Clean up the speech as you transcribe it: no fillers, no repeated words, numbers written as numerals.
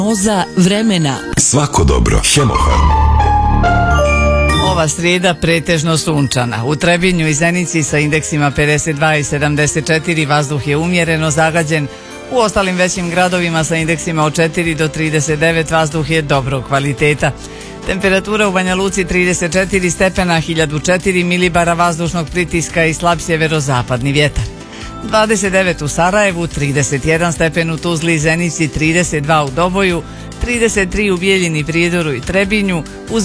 Prognoza vremena. Svako dobro. Hemofarm. Ova srijeda pretežno sunčana. U Trebinju i Zenici sa indeksima 52 i 74 vazduh je umjereno zagađen. U ostalim većim gradovima sa indeksima od 4 do 39 vazduh je dobrog kvaliteta. Temperatura u Banja Luci 34 stepena, 1004 milibara vazdušnog pritiska i slab sjeverozapadni vjetar. 29 u Sarajevu, 31 stepen u Tuzli i Zenici, 32 u Doboju, 33 u Bijeljini, Prijedoru i Trebinju, uz